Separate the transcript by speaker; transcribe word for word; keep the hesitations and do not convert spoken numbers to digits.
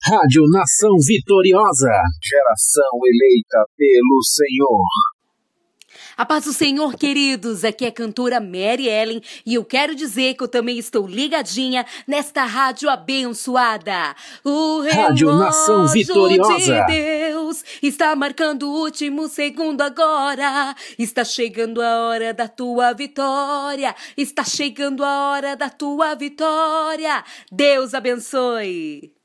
Speaker 1: Rádio Nação Vitoriosa, geração eleita pelo Senhor.
Speaker 2: A paz do Senhor, queridos, aqui é a cantora Mary Ellen e eu quero dizer que eu também estou ligadinha nesta rádio abençoada. O
Speaker 1: Rádio Nação Vitoriosa
Speaker 2: de Deus está marcando o último segundo agora. Está chegando a hora da tua vitória. Está chegando a hora da tua vitória. Deus abençoe.